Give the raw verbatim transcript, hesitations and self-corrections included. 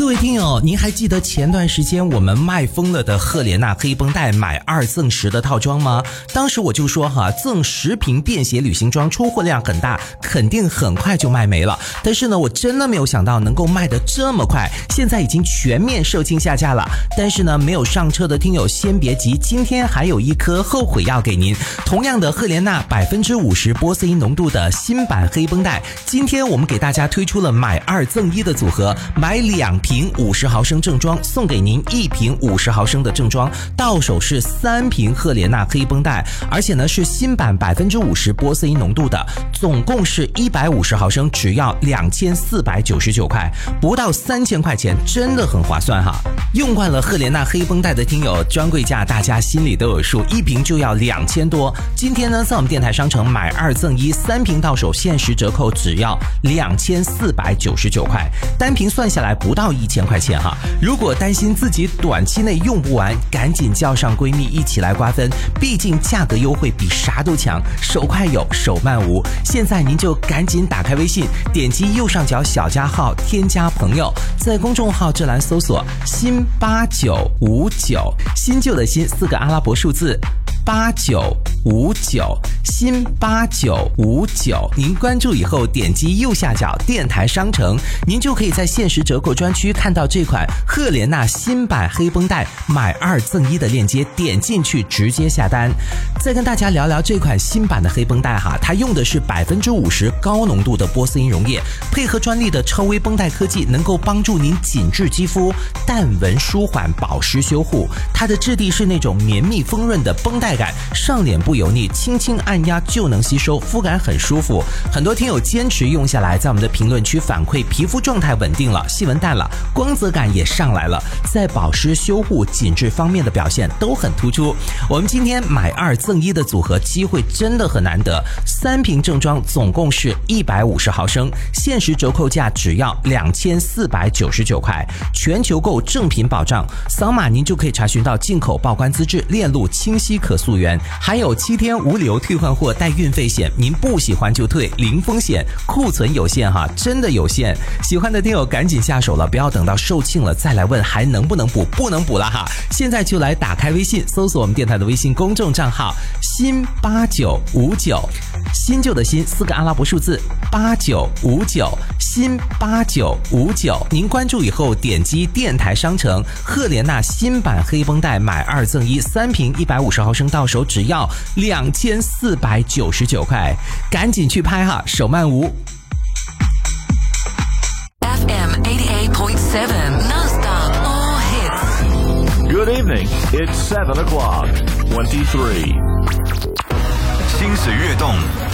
位听友，您还记得前段时间我们卖疯了的赫莲娜黑绷带买二赠十的套装吗？当时我就说哈，赠十瓶便携旅行装出货量很大，肯定很快就卖没了。但是呢，我真的没有想到能够卖得这么快，现在已经全面售罄下架了。但是呢，没有上车的听友先别急，今天还有一颗后悔药给您。同样的赫莲娜 百分之五十 玻色因浓度的新版黑绷带，今天我们给大家推出了买二赠一的组合，买两瓶五十毫升正装送给您一瓶五十毫升的正装，到手是三瓶赫莲娜黑绷带，而且呢是新版 百分之五十 玻色因浓度的，总共是一百五十毫升，只要两千四百九十九块，不到三千块钱，真的很划算哈。用惯了赫莲娜黑绷带的听友，专柜价大家心里都有数，一瓶就要两千多。今天呢，在我们电台商城买二赠一，三瓶到手限时折扣只要两千四百九十九块，单瓶算下来不到一千块钱哈。如果担心自己短期内用不完，赶紧叫上闺蜜一起来瓜分，毕竟价格优惠比啥都强，手快有，手慢无。现在您就赶紧打开微信，点击右上角小加号，添加朋友，在公众号这栏搜索新八九五九，新旧的新四个阿拉伯数字八九五九，新八九五九，您关注以后点击右下角电台商城，您就可以在限时折扣专区看到这款赫莲娜新版黑绷带买二赠一的链接，点进去直接下单。再跟大家聊聊这款新版的黑绷带哈，它用的是 百分之五十 高浓度的玻色因溶液，配合专利的超微绷带科技，能够帮助您紧致肌肤，淡纹舒缓，保湿修护。它的质地是那种绵密丰润的绷带感，上脸不油腻，轻轻按压就能吸收，肤感很舒服。很多听友坚持用下来，在我们的评论区反馈皮肤状态稳定了，细纹淡了，光泽感也上来了，在保湿修护紧致方面的表现都很突出。我们今天买二赠一的组合机会真的很难得，三瓶正装总共是一百五十毫升，限时折扣价只要两千四百九十九块，全球购正品保障，扫码您就可以查询到进口报关资质，链路清晰可溯源，还有七天无理由退换货带运费险，您不喜欢就退，零风险，库存有限哈，真的有限。喜欢的听友赶紧下手了，不要等到售罄了再来问还能不能补，不能补了哈。现在就来打开微信，搜索我们电台的微信公众账号新八九五九，新旧的新四个阿拉伯数字八九五九，新八九五九，您关注以后点击电台商城赫莲娜新版黑绷带买二赠一，三瓶一百五十毫升到手只要两千四百九十九块，赶紧去拍哈，手慢无。 F M eighty-eight point seven Non-stop all hits. Good evening. It's seven o'clock. twenty-three. 心随悦动，